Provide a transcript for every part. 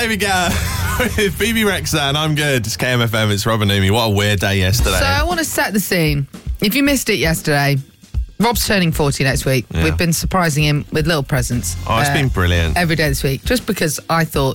David Guetta with Phoebe Rexha, and I'm good. It's KMFM, it's Rob and Amy. What a weird day yesterday. So I want to set the scene. If you missed it yesterday, Rob's turning 40 next week. Yeah. We've been surprising him with little presents. Oh, it's been brilliant. Every day this week. Just because I thought,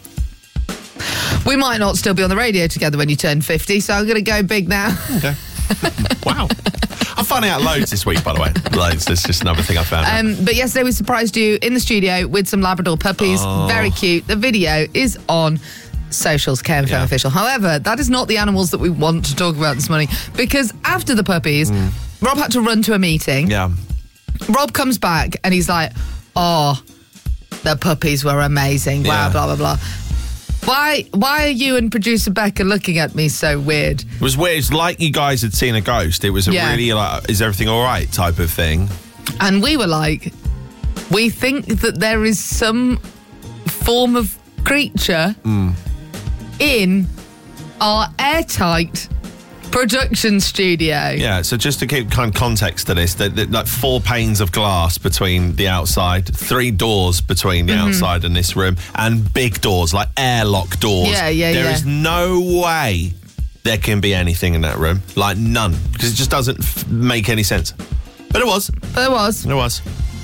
we might not still be on the radio together when you turn 50, so I'm going to go big now. Okay. Wow. I'm finding out loads this week, by the way. Loads. That's just another thing I found out. But yesterday we surprised you in the studio with some Labrador puppies. Oh. Very cute. The video is on socials, KMFM official. However, that is not the animals that we want to talk about this morning, because after the puppies, Rob had to run to a meeting. Yeah. Rob comes back and he's like, oh, the puppies were amazing. Blah, Yeah. blah, blah, blah. Why are you and producer Becca looking at me so weird? It was weird. It's like you guys had seen a ghost. It was a really like, is everything all right type of thing. And we were like, we think that there is some form of creature in our airtight production studio. Yeah, so just to give kind of context to this, that like 4 panes of glass between the outside, 3 doors between the outside and this room, and big doors, like airlock doors. Yeah. There is no way there can be anything in that room. Like none. Because it just doesn't make any sense. But it was. There was. It was.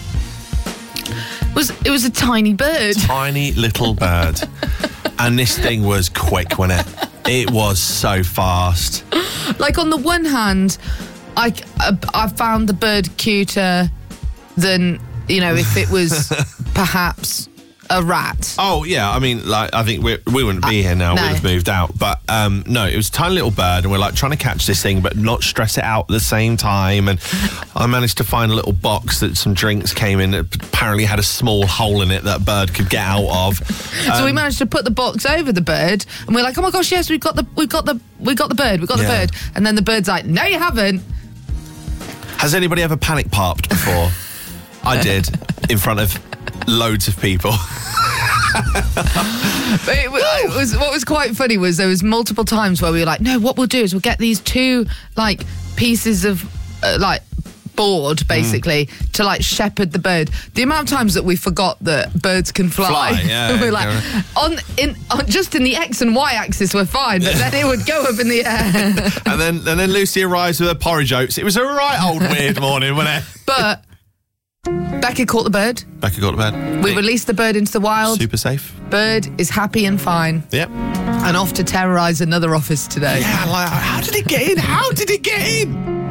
It was a tiny bird. Tiny little bird. And this thing was quick, wasn't it? It was so fast. Like, on the one hand, I found the bird cuter than, if it was perhaps a rat. Oh, yeah. I mean, like, I think we wouldn't be here now. No. We'd have moved out. But, no, it was a tiny little bird, and we're, like, trying to catch this thing but not stress it out at the same time. And I managed to find a little box that some drinks came in that apparently had a small hole in it that a bird could get out of. So we managed to put the box over the bird, and we're like, oh my gosh, yes, we got the bird. And then the bird's like, no, you haven't. Has anybody ever panic parked before? I did, in front of loads of people. But what was quite funny was there was multiple times where we were like, no, what we'll do is we'll get these 2 like pieces of board basically to like shepherd the bird. The amount of times that we forgot that birds can fly. Yeah. We're like, on just in the X and Y axis we're fine, but then it would go up in the air. and then Lucy arrives with her porridge oats. It was a right old weird morning, wasn't it? But Becca caught the bird. Becca got to bed. We released the bird into the wild. Super safe. Bird is happy and fine. Yep. And off to terrorise another office today. Yeah, like, how did it get in? How did it get in?